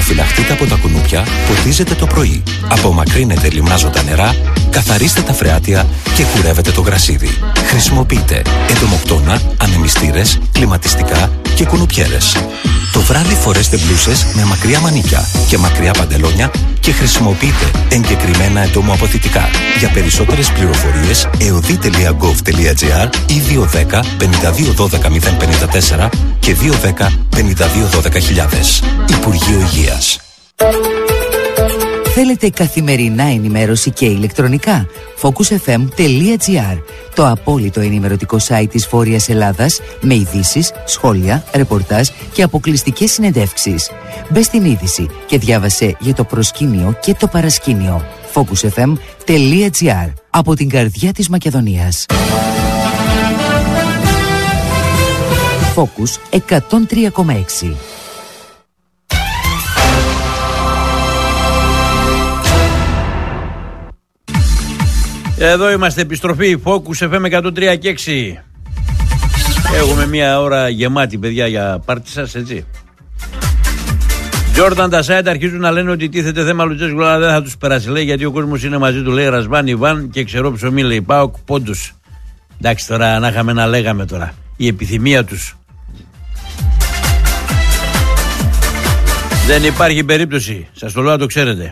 προφυλαχτείτε από τα κουνούπια, ποτίζετε το πρωί. Απομακρύνετε λιμνάζοντα νερά, καθαρίστε τα φρεάτια και κουρεύετε το γρασίδι. Χρησιμοποιείτε εντομοκτώνα, ανεμιστήρες, κλιματιστικά και κουνουπιέρες. Το βράδυ φορέστε μπλούσες με μακριά μανίκια και μακριά παντελόνια και χρησιμοποιείτε εγκεκριμένα εντομοαποθητικά. Για περισσότερες πληροφορίες eodi.gov.gr ή 210 52 12 054 και 210 52 12 χιλιάδες. Υπουργείο Υγείας. Θέλετε καθημερινά ενημέρωση και ηλεκτρονικά? focusfm.gr, το απόλυτο ενημερωτικό site της Βόρειας Ελλάδας με ειδήσεις, σχόλια, ρεπορτάζ και αποκλειστικές συνεντεύξεις. Μπες στην είδηση και διάβασε για το προσκήνιο και το παρασκήνιο. focusfm.gr, από την καρδιά της Μακεδονίας. Focus 103,6. Εδώ είμαστε, επιστροφή Focus FM 103 και 6. Έχουμε μια ώρα γεμάτη, παιδιά, για πάρτι σας, έτσι. Τζόρνταν, τα site αρχίζουν να λένε ότι τίθεται θέμα Λουτσέσκου, αλλά δεν θα τους περάσει, λέει, γιατί ο κόσμος είναι μαζί του, λέει, Ρασβάν, Ιβάν και ξερό ψωμί, λέει, ΠΑΟΚ, πόντους. Εντάξει, τώρα να είχαμε να λέγαμε τώρα η επιθυμία τους. Δεν υπάρχει περίπτωση, σας το λέω να το ξέρετε.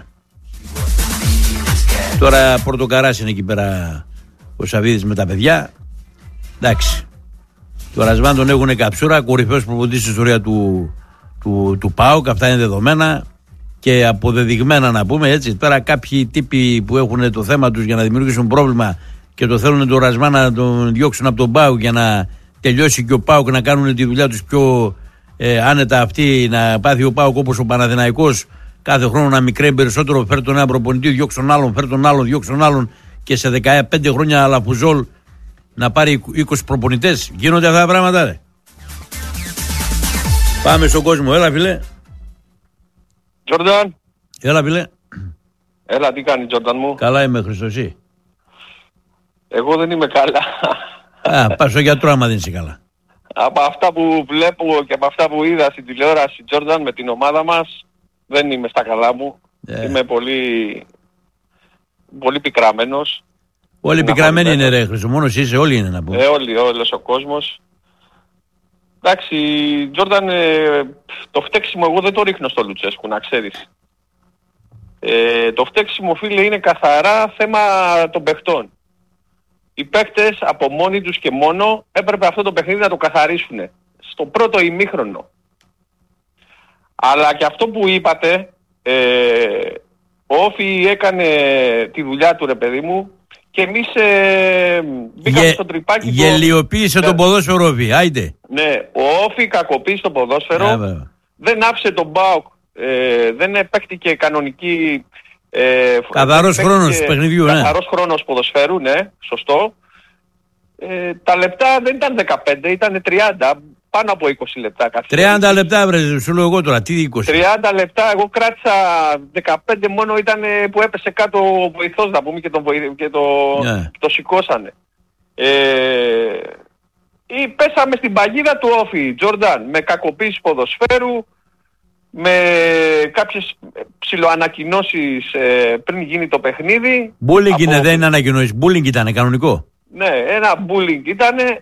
Τώρα πορτοκαράς είναι εκεί πέρα ο Σαββίδης με τα παιδιά. Εντάξει. Το Ρασβάν τον έχουν καψούρα, κορυφαίος προπονητής στην ιστορία του ΠΑΟΚ, αυτά είναι δεδομένα και αποδεδειγμένα, να πούμε έτσι. Τώρα κάποιοι τύποι που έχουν το θέμα τους για να δημιουργήσουν πρόβλημα και το θέλουν τον Ρασβάν να τον διώξουν από τον ΠΑΟΚ για να τελειώσει και ο ΠΑΟΚ, να κάνουν τη δουλειά τους πιο άνετα αυτοί, να πάθει ο ΠΑΟΚ όπως ο Παναθηναϊκός. Κάθε χρόνο να μικραίνει περισσότερο, φέρει τον ένα προπονητή, διώξει τον άλλον, φέρει τον άλλον, διώξει τον άλλον και σε 15 χρόνια Λαφουζόλ να πάρει 20 προπονητές. Γίνονται αυτά τα πράγματα, ρε. Πάμε στον κόσμο. Έλα, φίλε. Τζόρνταν. Έλα, φίλε. Έλα, τι κάνει, Τζόρνταν μου? Καλά είμαι, Χριστοσή. Εγώ δεν είμαι καλά. Πας στο γιατρό άμα δεν είσαι καλά. Από αυτά που βλέπω και από αυτά που είδα στην τηλεόραση, Τζόρνταν, με την ομάδα μας, δεν είμαι στα καλά μου. Είμαι πολύ πικραμένος. Όλοι πικραμένοι είναι, ρε Χρυσό, μόνος είσαι, όλοι είναι, να πω. Όλος ο κόσμος. Εντάξει, Τζόρνταν, το φταίξιμο εγώ δεν το ρίχνω στο Λουτσέσκου, να ξέρεις. Το φταίξιμο, φίλε, είναι καθαρά θέμα των παιχτών. Οι παίκτες από μόνοι τους και μόνο έπρεπε αυτό το παιχνίδι να το καθαρίσουν στο πρώτο ημίχρονο. Αλλά και αυτό που είπατε, ο Όφη έκανε τη δουλειά του, ρε παιδί μου, και εμείς μπήκαμε στο τρυπάκι. Γελιοποίησε τον ποδόσφαιρο Όφη, άιντε. Ναι, ο Όφη κακοποίησε το ποδόσφαιρο, δεν άφησε τον ΠΑΟΚ, δεν παίχτηκε κανονική... καθαρός χρόνος του παιχνιδιού, καθαρός χρόνος ποδοσφαίρου, ναι, σωστό. Τα λεπτά δεν ήταν 15, ήταν 30, πάνω από 20 λεπτά. 30 λεπτά, βρε, σου λέω εγώ τώρα, τι 20. 30 λεπτά, εγώ κράτησα 15 μόνο, ήταν που έπεσε κάτω ο βοηθός, να πούμε, και το σηκώσανε. Πέσαμε στην παγίδα του Όφη, Τζόρνταν, με κακοποίηση ποδοσφαίρου, με κάποιες ψιλοανακοινώσεις πριν γίνει το παιχνίδι. Bullying είναι, δεν είναι ανακοινώσεις, bullying ήταν κανονικό. Ναι, ένα bullying ήτανε.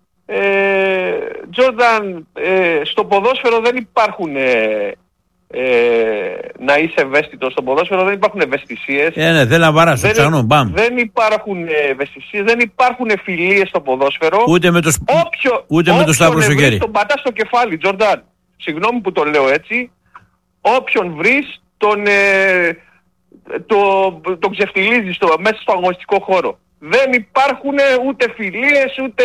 Τζόρνταν, στο ποδόσφαιρο δεν υπάρχουν να είσαι ευαίσθητος στο ποδόσφαιρο, δεν υπάρχουν ευαισθησίες. Ναι, θέλω να βαράσω, ψάχνω, μπαμ. Δεν υπάρχουν ευαισθησίες, δεν υπάρχουν φιλίες στο ποδόσφαιρο. Ούτε με το σταύρο στο χέρι. Τον πατάς στο κεφάλι, Τζόρνταν. Συγγνώμη που το λέω έτσι. Όποιον βρεις, τον ξεφτιλίζεις μέσα στο αγωνιστικό χώρο. Δεν υπάρχουν ούτε φιλίες, ούτε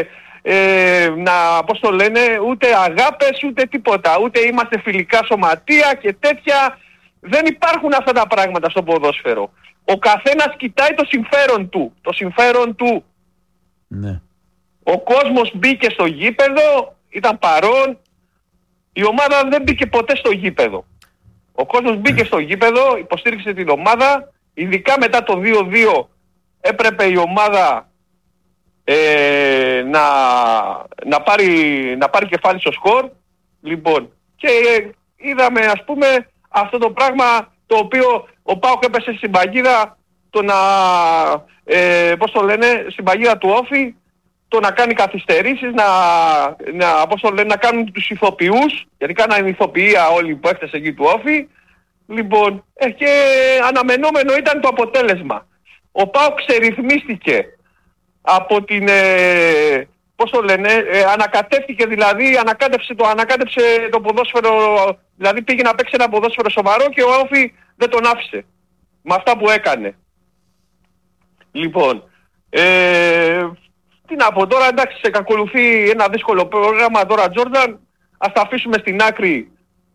πώς το λένε, ούτε αγάπες, ούτε τίποτα. Ούτε είμαστε φιλικά σωματεία και τέτοια. Δεν υπάρχουν αυτά τα πράγματα στο ποδόσφαιρο. Ο καθένας κοιτάει το συμφέρον του. Το συμφέρον του. Ναι. Ο κόσμος μπήκε στο γήπεδο, ήταν παρόν. Η ομάδα δεν μπήκε ποτέ στο γήπεδο. Ο κόσμος μπήκε στο γήπεδο, υποστήριξε την ομάδα. Ειδικά μετά το 2-2 έπρεπε η ομάδα να πάρει κεφάλι στο σκορ. Λοιπόν, και είδαμε, ας πούμε, αυτό το πράγμα το οποίο ο ΠΑΟΚ έπεσε στην παγίδα, πώς το λένε, στην παγίδα του Όφη, το να κάνει καθυστερήσεις, να κάνουν τους ηθοποιούς, γιατί κάνανε ηθοποιία όλοι οι παίκτες εκεί του Όφη. Λοιπόν, και αναμενόμενο ήταν το αποτέλεσμα. Ο ΠΑΟΚ ξερυθμίστηκε από την, πώς το λένε, ανακατεύτηκε δηλαδή, ανακάτεψε το ποδόσφαιρο, δηλαδή πήγε να παίξει ένα ποδόσφαιρο σοβαρό και ο Όφη δεν τον άφησε με αυτά που έκανε. Λοιπόν, τι να πω τώρα, εντάξει, σε ακολουθεί ένα δύσκολο πρόγραμμα τώρα, Τζόρνταν, ας τα αφήσουμε στην άκρη,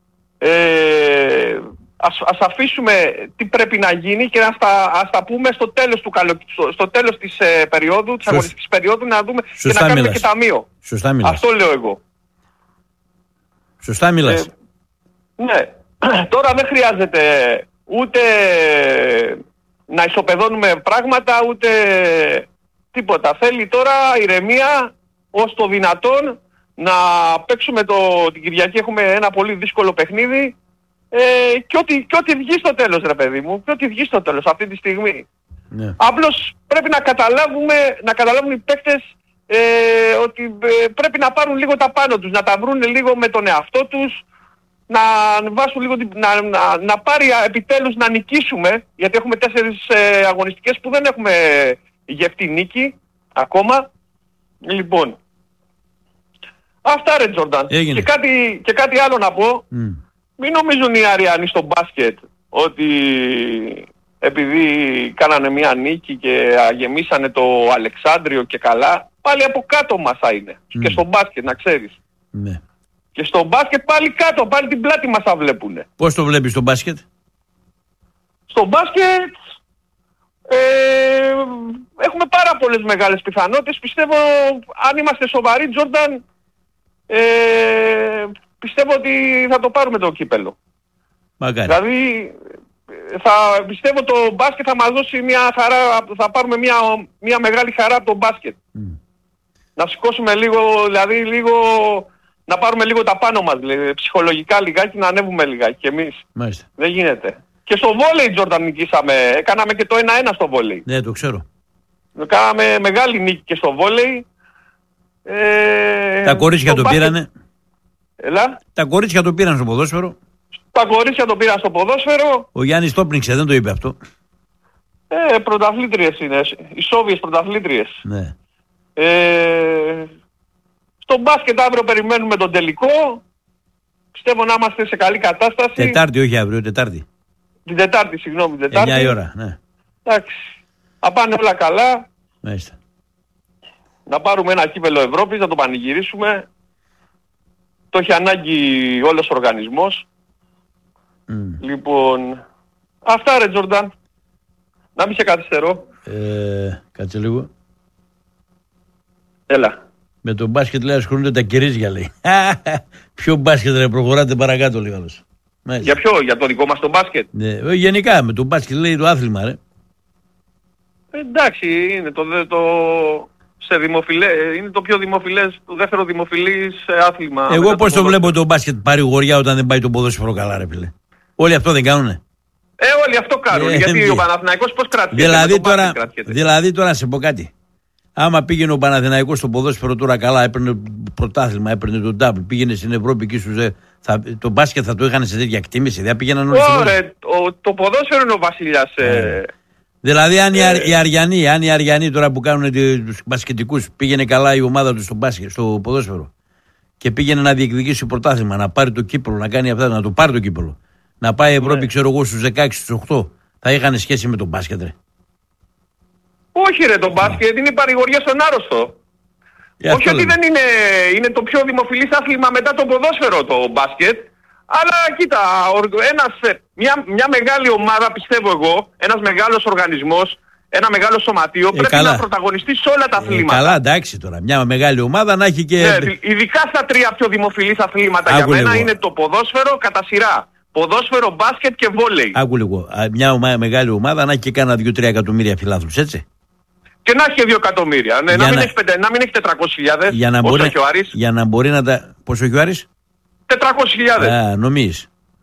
ας αφήσουμε τι πρέπει να γίνει και ας τα πούμε στο τέλος της περίοδου, της αγωνιστικής περίοδου, να δούμε και να κάνουμε και ταμείο. Σωστά μιλάς. Αυτό λέω εγώ. Σωστά μιλάς. Ναι. Τώρα δεν χρειάζεται ούτε να ισοπεδώνουμε πράγματα, ούτε τίποτα. Θέλει τώρα ηρεμία, ως το δυνατόν, να παίξουμε την Κυριακή. Έχουμε ένα πολύ δύσκολο παιχνίδι. Και ό,τι βγει στο τέλος, ρε παιδί μου, και ό,τι βγει στο τέλος αυτή τη στιγμή. Ναι. Απλώς πρέπει να καταλάβουν οι παίκτες ότι πρέπει να πάρουν λίγο τα πάνω τους, να τα βρουν λίγο με τον εαυτό τους, να βάσουν λίγο, να πάρει επιτέλους να νικήσουμε, γιατί έχουμε 4 αγωνιστικές που δεν έχουμε γευτεί νίκη ακόμα. Λοιπόν, αυτά ρε Τζόρνταν. Και κάτι άλλο να πω. Μην νομίζουν οι Αριανοί στο μπάσκετ ότι επειδή κάνανε μια νίκη και γεμίσανε το Αλεξάνδριο και καλά, πάλι από κάτω μας θα είναι. Και στο μπάσκετ, να ξέρεις. Ναι. Και στο μπάσκετ πάλι κάτω, πάλι την πλάτη μας θα βλέπουνε. Πώς το βλέπεις στο μπάσκετ? Στο μπάσκετ έχουμε πάρα πολλές μεγάλες πιθανότητες. Πιστεύω, αν είμαστε σοβαροί, Τζόρνταν, πιστεύω ότι θα το πάρουμε το κύπελο. Μακάρι. Δηλαδή, πιστεύω το μπάσκετ θα μας δώσει μια χαρά, θα πάρουμε μια μεγάλη χαρά από το μπάσκετ. Να σηκώσουμε λίγο, να πάρουμε λίγο τα πάνω μας, ψυχολογικά λιγάκι, να ανέβουμε λιγάκι κι εμείς. Μάλιστα. Δεν γίνεται. Και στο βόλεϊ, Τζόρνταν, νικήσαμε. Κάναμε και το 1-1 στο βόλεϊ. Ναι, το ξέρω. Κάναμε μεγάλη νίκη και στο βόλεϊ. Τα κορίτσια το πήρανε. Έλα. Τα κορίτσια το πήραν στο ποδόσφαιρο. Τα κορίτσια το πήραν στο ποδόσφαιρο. Ο Γιάννης το πνίξε, δεν το είπε αυτό. Πρωταθλήτριες είναι. Οι Σόβιες πρωταθλήτριες. Ναι. Στο μπάσκετ αύριο περιμένουμε τον τελικό. Πιστεύω να είμαστε σε καλή κατάσταση. Τετάρτη, όχι αύριο, Τετάρτη. Την Τετάρτη, συγγνώμη, Τετάρτη. 9 η ώρα, ναι. Εντάξει. Θα πάνε όλα καλά. Μάλιστα. Να πάρουμε ένα κύπελο Ευρώπης, να το πανηγυρίσουμε. Το έχει ανάγκη όλος ο οργανισμός. Λοιπόν, αυτά ρε Τζόρνταν. Να μην σε καθυστερώ. Κάτσε λίγο. Έλα. Με το μπάσκετ λέει ασχολούνται τα κυρίζια, λέει. Ποιο μπάσκετ ρε, προχωράτε παρακάτω λίγο. Για ποιο, για το δικό μας το μπάσκετ? Ναι, γενικά με το μπάσκετ λέει το άθλημα ρε. Εντάξει, είναι είναι το πιο δημοφιλές, το δεύτερο δημοφιλής άθλημα. Εγώ πώς το βλέπω το μπάσκετ παρηγοριά όταν δεν πάει το ποδόσφαιρο καλά ρε φίλε. Όλοι αυτό δεν κάνουνε? Όλοι αυτό κάνουν, γιατί ο Παναθηναϊκός πώς κρατιέται? Δηλαδή τώρα σε πω κάτι. Άμα πήγαινε ο Παναθηναϊκός στο ποδόσφαιρο τώρα καλά, έπαιρνε πρωτάθλημα, έπαιρνε τον double, πήγαινε στην Ευρώπη και ίσως το μπάσκετ θα το είχαν σε τέτοια εκτίμηση, δεν πήγαιναν όλοι. Ωραία, το ποδόσφαιρο είναι ο βασιλιάς. Δηλαδή αν οι Αριανοί τώρα που κάνουν τους μπασκετικούς πήγαινε καλά η ομάδα του στο ποδόσφαιρο και πήγαινε να διεκδικήσει πρωτάθλημα, να πάρει το κύπελο, να κάνει αυτά, να το πάρει το κύπελο, να πάει η Ευρώπη, ξέρω εγώ, στους 16, στους 8, θα είχαν σχέση με τον μπάσκετ ρε? Όχι ρε, το μπάσκετ είναι η παρηγοριά στον άρρωστο. Όχι ότι δεν είναι το πιο δημοφιλής άθλημα μετά το ποδόσφαιρο το μπάσκετ. Αλλά κοίτα, μια μεγάλη ομάδα, πιστεύω εγώ, ένας μεγάλος οργανισμός, ένα μεγάλο σωματείο πρέπει να πρωταγωνιστεί σε όλα τα αθλήματα. Καλά, εντάξει τώρα. Μια μεγάλη ομάδα να έχει και. Ναι, ειδικά στα 3 πιο δημοφιλείς αθλήματα για μένα είναι το ποδόσφαιρο κατά σειρά. Ποδόσφαιρο, μπάσκετ και βόλεϊ. Άκου λίγο. Μια μεγάλη ομάδα να έχει και κάνα 2-3 εκατομμύρια φιλάθλους, έτσι. Και να έχει και 2 εκατομμύρια. Ναι, να μην έχει 400.000. Για να μπορεί να τα. Πόσο έχει ο Άρης? 400.000. Νομίζεις.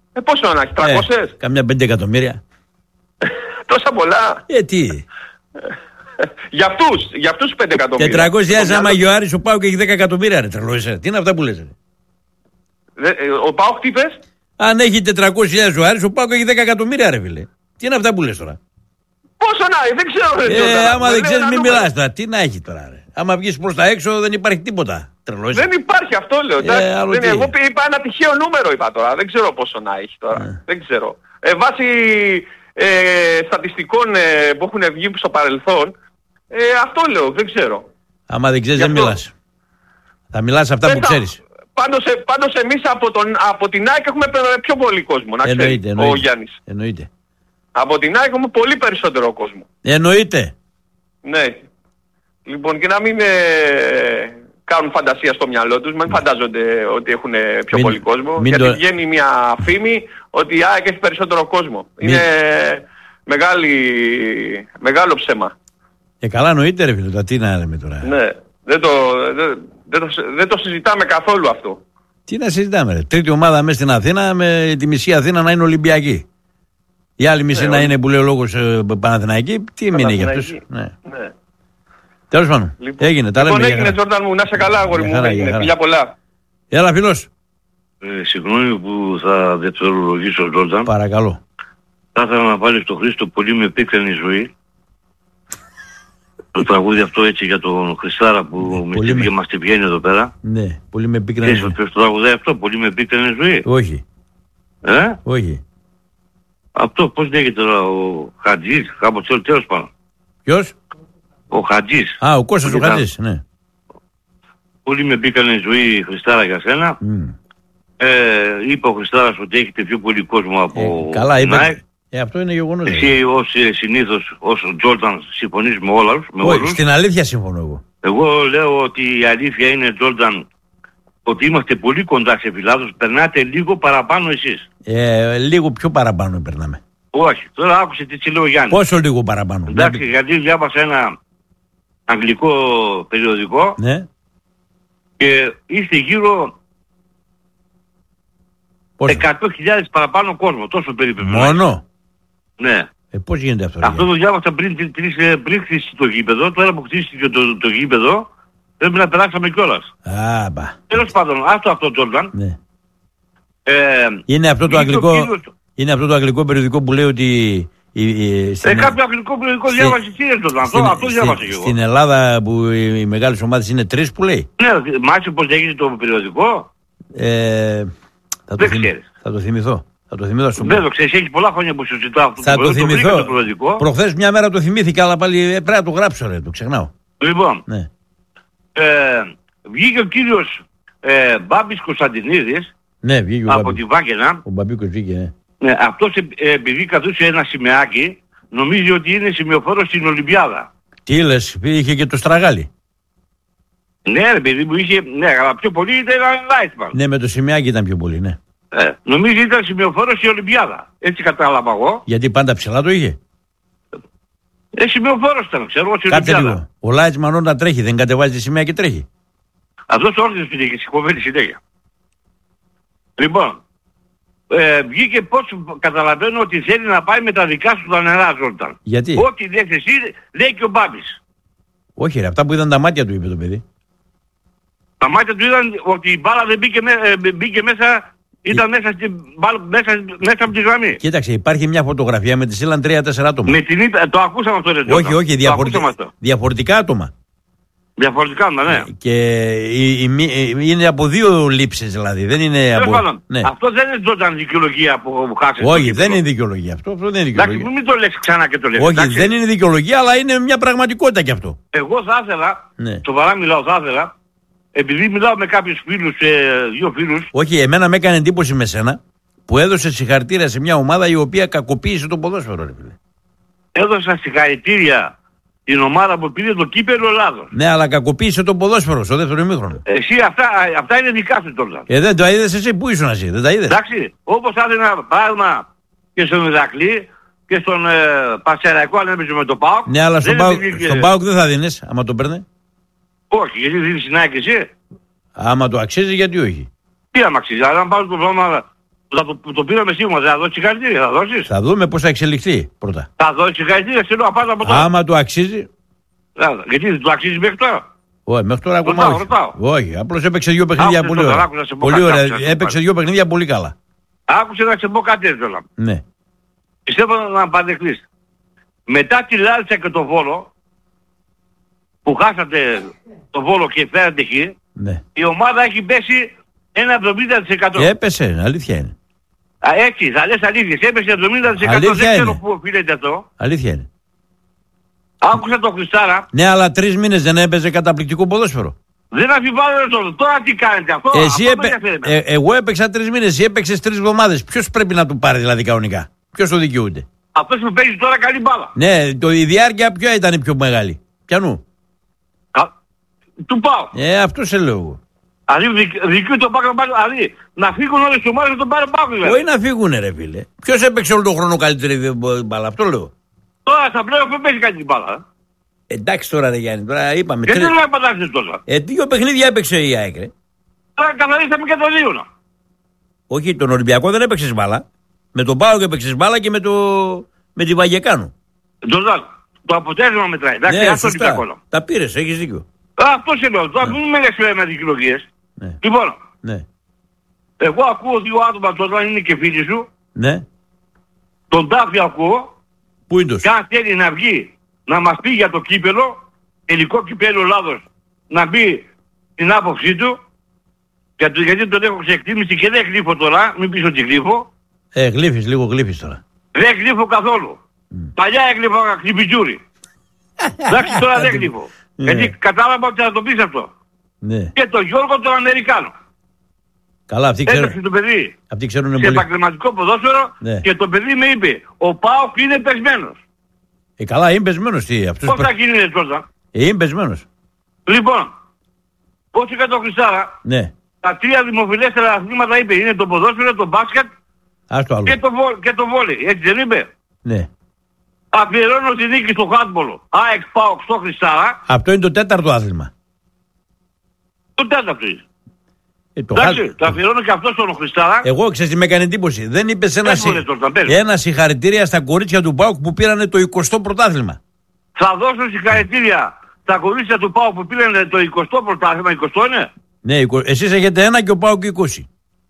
Πόσο να έχει, 300? Καμιά 5 εκατομμύρια. Τόσα πολλά. Τι. Για αυτούς 5 εκατομμύρια. 400.000 άμα Γιωάρης ο ΠΑΟΚ έχει 10 εκατομμύρια, ρε τρελό. Τι είναι αυτά που λες? Ο ΠΑΟΚ τι πες? Αν έχει 400.000 ο Άρης, ο ΠΑΟΚ έχει 10 εκατομμύρια, ρε φίλε. Τι είναι αυτά που λες τώρα? Πόσο να έχει, δεν ξέρω. Άμα δεν ξέρεις, μην μιλάς τώρα. Τι να έχει τώρα, ρε. Άμα βγεις προς τα έξω, δεν υπάρχει τίποτα. Τρελό. Δεν υπάρχει, αυτό λέω. Εγώ είπα ένα τυχαίο νούμερο, είπα τώρα. Δεν ξέρω πόσο να έχει τώρα. Δεν ξέρω. Βάσει στατιστικών που έχουν βγει στο παρελθόν, αυτό λέω, δεν ξέρω. Άμα δεν ξέρεις, δεν μιλάς. Θα μιλάς αυτά που ξέρεις. Πάντως εμείς από την ΑΕΚ έχουμε πιο πολύ κόσμο, να ξέρει ο Γιάννης. Εννοείται. Από την ΑΕΚ έχουμε πολύ περισσότερο κόσμο. Εννοείται. Ναι. Λοιπόν, και να μην κάνουν φαντασία στο μυαλό τους, μην φαντάζονται ότι έχουν πιο πολύ κόσμο. Γιατί βγαίνει μια φήμη ότι η ΑΕΚ έχει περισσότερο κόσμο. Είναι μεγάλο ψέμα. Καλά εννοείται, ρε φίλε, τι να λέμε τώρα. Ναι. Δεν το συζητάμε καθόλου αυτό. Τι να συζητάμε, ρε. Τρίτη ομάδα μέσα στην Αθήνα, με τη μισή Αθήνα να είναι Ολυμπιακή. Η άλλη μισή να είναι, που λέει ο λόγος, Παναθηναϊκή. Τι μείνει για αυτούς? Ναι. Τέλος πάντων. Έγινε, τα λέμε. Λοιπόν, έγινε, Τζόρνταν μου, να είσαι καλά, αγόρι μου. Φιλιά πολλά. Έλα, φίλος. Συγγνώμη που θα δευτερολογήσω, Τζόρνταν. Παρακαλώ. Θα ήθελα να βάλεις το Χρήστο «Πολύ με πίκρανη ζωή». Το τραγούδι αυτό έτσι για τον Χριστάρα που μας τη βγαίνει εδώ πέρα. Ναι, πολύ με πίκρανη ζωή. Ποιος το τραγουδάει αυτό, «Πολύ με πίκρανη ζωή»? Όχι. Όχι. Αυτό πώς λέγεται τώρα, ο Χατζής, κάπως τέλος πάνω. Ποιος? Ο Χατζής. Ο Κώστας ο Χατζής, ναι. Πολύ με πίκρανη ζωή, Χριστάρα, για σένα. Είπε ο Χριστάρας ότι έχετε πιο πολύ κόσμο από... Καλά, είπε. Αυτό είναι γεγονός. Εσύ ως συνήθως, ως Τζόρνταν, συμφωνείς με όλους? Όχι, στην αλήθεια συμφωνώ εγώ. Εγώ λέω ότι η αλήθεια είναι, Τζόρνταν, ότι είμαστε πολύ κοντά σε φιλάδους, περνάτε λίγο παραπάνω εσείς. Λίγο πιο παραπάνω περνάμε. Όχι, τώρα άκουσε τι λέει ο Γιάννης. Πόσο λίγο παραπάνω? Εντάξει, γιατί διάβασα ένα αγγλικό περιοδικό, ναι, και είστε γύρω 100.000 παραπάνω κόσμο, τόσο περίπου. Μόνο? Ναι. Πώς γίνεται αυτό? Αυτό το διάβασα πριν χτίσει το γήπεδο. Τώρα που χτίστηκε το γήπεδο, πρέπει να περάσαμε κιόλας. Τέλος πάντων, αυτό Τζόρνταν. Ναι. Είναι αυτό το αγγλικό περιοδικό που λέει ότι... κάποιο αγγλικό περιοδικό διάβασε εσύ, Τζόρνταν. Αυτό διάβασα κι εγώ. Στην Ελλάδα που οι μεγάλες ομάδες είναι 3 που λέει. Ναι, μάτσι πώς έγινε το περιοδικό. Θα το θυμηθώ. Δεν το ξέρεις, έχει πολλά χρόνια που σου ζητάω αυτό. Θα το θυμηθώ. Προχθές μια μέρα το θυμήθηκα, αλλά πάλι πρέπει να το γράψω, ρε, το ξεχνάω. Λοιπόν, ναι. Βγήκε ο κύριος Μπάμπης Κωνσταντινίδης, ναι, βγήκε από τη Βάγκαινα. Ο Μπαμπίκος βγήκε, ναι. Ναι, αυτός επειδή κρατούσε ένα σημαίακι, νομίζει ότι είναι σημειοφόρος στην Ολυμπιάδα. Τι λες, είχε και το στραγάλι. Ναι, ρε παιδί μου, είχε, ναι, αλλά πιο πολύ ήταν Λάιτμαν. Ναι, με το σημαίακι ήταν πιο πολύ, ναι. Νομίζω ήταν σημειοφόρος στην Ολυμπιάδα. Έτσι κατάλαβα εγώ. Γιατί πάντα ψηλά το είχε. Σημειοφόρος ήταν, ξέρω, στην Κάτσε Ολυμπιάδα. λίγο. Ο Λάιτσμαν όταν τρέχει, δεν κατεβάζει τη σημαία και τρέχει. Αυτός όρθιος πήγε και σηκωμένη συνέχεια. Λοιπόν, βγήκε πώς καταλαβαίνω ότι θέλει να πάει με τα δικά σου τα νερά, Τζόρνταν. Γιατί? Ό,τι λες εσύ, λέει και ο Μπάμπης. Όχι ρε, αυτά που είδαν τα μάτια του, είπε το παιδί. Τα μάτια του είδαν ότι η μπάλα δεν μπήκε μέσα, ήταν μέσα από τη γραμμή. Κοίταξε, υπάρχει μια φωτογραφία με τη στείλαν 3-4 άτομα. Το ακούσαμε αυτό, ρε Τζόρνταν. Όχι, διαφορετικά άτομα. Διαφορετικά, ναι. Και είναι από δύο λήψεις δηλαδή. Δεν είναι από... ναι. Αυτό δεν είναι Τζόρνταν δικαιολογία που χάσες. Όχι, δεν είναι δικαιολογία αυτό. Δεν είναι δικαιολογία. Εντάξει, μην το λες ξανά και το λες. Όχι, δεν είναι δικαιολογία, αλλά είναι μια πραγματικότητα κι αυτό. Εγώ θα ήθελα, σοβαρά μιλάω, θα ήθελα, επειδή μιλάω με κάποιους φίλους, δύο φίλους. Όχι, εμένα με έκανε εντύπωση με σένα που έδωσε συγχαρητήρια σε μια ομάδα η οποία κακοποίησε το ποδόσφαιρο, ρε φίλε. Έδωσα συγχαρητήρια την ομάδα που πήρε το κύπελλο Ελλάδος. Ναι, αλλά κακοποίησε το ποδόσφαιρο στο δεύτερο ημίχρονο. Εσύ αυτά είναι δικά σου τώρα. Δεν τα είδες εσύ, πού ήσουν εσύ, δεν τα είδες. Εντάξει, όπως θα ένα πράγμα και στον Ηρακλή και στον Πασεραϊκό, αν έπαιζε με το ΠΑΟΚ. Ναι, αλλά στον ΠΑΟΚ δεν θα δίνεις, άμα το παίρνε. Όχι, γιατί δίνεις την ΑΕΚ εσύ. Άμα το αξίζει, γιατί όχι. Τι άμα αξίζει, αλλά αν πάρω το πράγμα Το πήραμε σίγουρα, θα δώσει συγχαρητήρια, θα δώσεις. Θα δούμε πώς θα εξελιχθεί πρώτα. Θα δώσει συγχαρητήρια, σε λέω απάντα από τώρα. Άμα του αξίζει. Γιατί δεν του αξίζει μέχρι τώρα. Όχι, μέχρι τώρα ακόμα όχι. Ρωτάω. Όχι, απλώς έπαιξε 2 παιχνίδια πολύ ωραία. Πολύ ωραία, έπαιξε 2 παιχνίδια πολύ καλά. Άκουσε να σε πω κάτι έτσι. Ναι. Πιστεύω να παραδεχτείς. Μετά τη Λάρισα και το Βόλο, που χάσατε το Βόλο και φέρατε χ, Ναι. η ομάδα έχει πέσει ένα 70%. Έπεσε, αλήθεια είναι. Έτσι, θα λες αλήθειες. Έπεσε 70%. Αλήθεια δεν ξέρω είναι. πού οφείλεται αυτό. Αλήθεια είναι. Άκουσα τον Χριστάρα. Ναι, αλλά 3 μήνες δεν έπαιζε καταπληκτικό ποδόσφαιρο. Δεν αμφιβάλλω τώρα. Τώρα τι κάνετε αυτό. Εγώ έπαιξα 3 μήνες, εσύ έπαιξες 3 εβδομάδες. Ποιος πρέπει να του πάρει δηλαδή κανονικά? Ποιος το δικαιούται? Αυτός που παίζει τώρα καλή μπάλα. Ναι, η διάρκεια ποια ήταν η πιο μεγάλη? Πιανού? Του πάω. Αυτό σε λέω εγώ. Δηλαδή δικαιούται τον Πάκο δηλαδή να φύγουν όλες οι ομάδες να τον πάρουν Πάκο. Όχι να φύγουνε ρε φίλε. Ποιος έπαιξε όλο τον χρόνο καλύτερη μπάλα? Αυτό λέω. Τώρα στα πλέον δεν παίζει καλή μπάλα. Εντάξει τώρα ρε Γιάννη, τώρα είπαμε. Γιατί δεν απαντάξεις τώρα. 2 παιχνίδια έπαιξε η ΑΕΚ. Τώρα καθαρίσαμε και το 2. Όχι, τον Ολυμπιακό δεν έπαιξες μπάλα. Με τον Πάο και έπαιξες μπάλα και με τη Βαγεκάνου. Τζορντάν, το αποτέλεσμα μετράει. Εντάξει, Ναι, αυτό σωστά. είναι Τα πήρες, έχεις δίκιο. Αυτό σε λέω. Τώρα μην με λες με δικαιολογίες. Ναι. Λοιπόν, Ναι. εγώ ακούω 2 άτομα τώρα είναι και φίλοι σου. Ναι. Τον Τάφη ακούω. Πού είναι Και αν θέλει να βγει να μας πει για το κύπελο, ελληνικό κυπέλλο Ελλάδος, να μπει την άποψή του, γιατί τον έχω σε εκτίμηση και δεν γλύφω τώρα, μην πεις ότι γλύφω. Γλύφεις, λίγο γλύφεις τώρα. Δεν γλύφω καθόλου. Παλιά έγλυφα χτυπητζούρι. Εντάξει, τώρα δεν γλύφω. Γιατί κατάλαβα ότι θα το πεις αυτό. Ναι. Και τον Γιώργο τον Αμερικάνο. Καλά, αυτοί Έπαιξε το παιδί ξέρουν σε πολύ. επαγγελματικό ποδόσφαιρο και το παιδί με είπε, ο ΠΑΟΚ είναι πεσμένος. Καλά, είναι πεσμένος τι. Πώς θα γίνει τώρα? Είναι πεσμένος. Λοιπόν, πώς είχα τον Χριστάρα, Ναι. τα 3 δημοφιλέστερα αθλήματα είπε, είναι το ποδόσφαιρο, το μπάσκετ και το βόλεϊ. Έτσι δεν είπε? Ναι. Αφιερώνω τη νίκη στο χάντμπολο. ΑΕΚ ΠΑΟΚ στο Χριστάρα. Αυτό είναι το 4ο άθλημα. Το 4ο είναι. Εντάξει, το αφιερώνω και αυτό στον Χριστάρα. Εγώ ξέρεις τι με έκανε εντύπωση. Δεν είπες ένα συγχαρητήρια στα κορίτσια του ΠΑΟΚ που πήρανε το 20ο πρωτάθλημα. Θα δώσω συγχαρητήρια στα κορίτσια του ΠΑΟΚ που πήρανε το 20ο πρωτάθλημα. 20 είναι? Ναι, εσείς έχετε 1 και ο ΠΑΟΚ 20.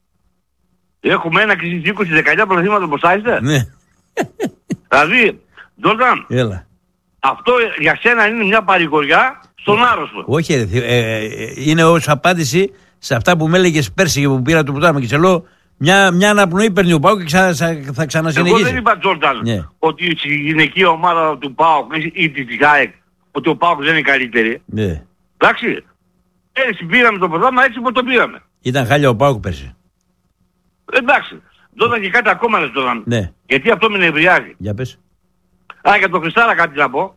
Έχουμε 1 και εσείς 20, 19 πρωταθλήματα ποσά είστε? Ναι. Δηλαδή, Τζόρνταν, αυτό για σένα είναι μια παρηγοριά στον άρρωστο. Όχι, είναι ως απάντηση σε αυτά που με έλεγες πέρσι που πήρα το πρωτάθλημα και σε λέω μια αναπνοή παίρνει ο ΠΑΟΚ και θα ξανασυνεχίσει. Εγώ δεν είπα, Τζόρνταν, ότι η γυναική ομάδα του ΠΑΟΚ ή της ΑΕΚ, ότι ο ΠΑΟΚ δεν είναι καλύτερη. Ναι. Εντάξει, έτσι πήραμε το πρωτάθλημα έτσι που το πήραμε. Ήταν χάλια ο ΠΑΟΚ πέρσι. Εντάξει, Τζόρνταν και κάτι ακόμα λες Τζόρνταν. Ναι. Γιατί αυτό με νευριάζει. Για πες. Για τον Χριστάρα κάτι να πω.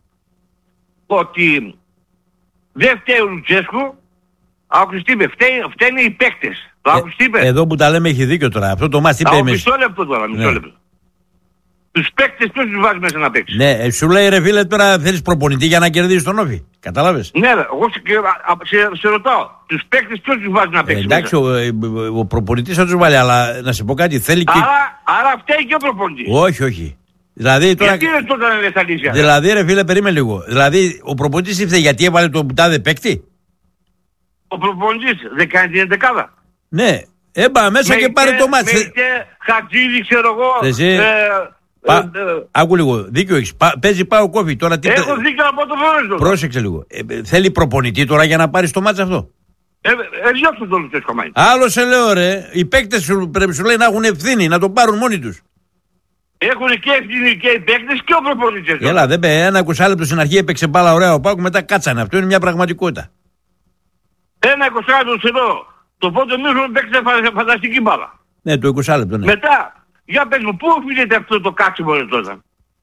Ότι δεν φταίει ο Λουτσέσκου. Άκουσες τι είπε, φταίνε οι παίκτες. Το άκουσες τι είπε. Εδώ που τα λέμε έχει δίκιο τώρα. Αυτό το μάθει είπε. Μισό λεπτό τώρα, μισό λεπτό. Τους παίκτες ποιος τους βάζει μέσα να παίξει? Ναι, σου λέει ρε φίλε τώρα θέλεις προπονητή για να κερδίσεις τον Όφη. Κατάλαβες? Ναι, εγώ σε ρωτάω. Τους παίκτες ποιος τους βάζει να παίξει? Εντάξει, ο προπονητής θα τους βάλει, αλλά να σε πω κάτι θέλει και... Άρα φταίει και ο προπονητής. Όχι. Δηλαδή τώρα... Γιατί είναι τότε να λες αλήθεια? Δηλαδή ρε φίλε περίμενε λίγο. Δηλαδή ο προπονητής ήρθε γιατί έβαλε τον τάδε παίκτη. Ο προπονητής δεν κάνει την εντεκάδα? Ναι, έμπα μέσα και πάρε το μάτι. Χατζίδη ξέρω εγώ. Άκου λίγο, δίκιο έχεις. Παίζει πάω κόφι τώρα. Έχω δίκιο από το βόλιο. Πρόσεξε λίγο. Θέλει προπονητή τώρα για να πάρει το μάτς αυτό. Διώξτε το Λουτσέσκο μάτι. Άλλο σε λέω ρε. Οι παίκτες πρέπει σου λέει να έχουν ευθύνη, να το πάρουν μόνοι τους. Έχουν και ευθύνη και οι παίκτες και ο προπονητής. Έλα, δεν πέ, 1 20 λεπτό στην αρχή έπαιξε μπάλα ωραία ο Πάκου, μετά κάτσανε. Αυτό είναι μια πραγματικότητα. 1 20 λεπτό εδώ. Το πρώτο μήνυμα παίξε φανταστική μπάλα. Ναι, το 20 λεπτό, ναι. Μετά, για πες μου, πού οφείλεται αυτό το κάτσιμο τώρα?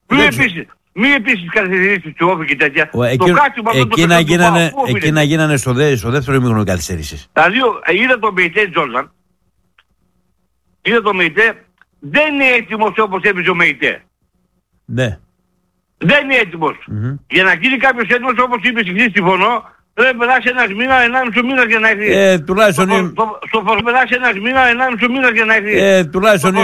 Μη επίσης καθυστερήσεις του Όφη και τέτοια. Το κάτσιμο αυτό το κάτσιμο. Εκείνα γίνανε στο δεύτερο ημίχρονο καθυστερήσεις. Δηλαδή, είδα τον Μεϊτέ Τζόρνταν. Είδα τον Μεϊτέ. Δεν είναι έτοιμος όπως έπαιζε ο Μεϊτέ. Ναι. Δεν είναι έτοιμος. Για να γίνει κάποιος έτοιμος όπως είπες εσύ, συμφωνώ, Πρέπει να περάσει ένας μήνα, 1,5 μήνα για να έρθει. Τουλάχιστον. Στο περάσει ένας μήνα, 1,5 μήνα για να έρθει. Τουλάχιστον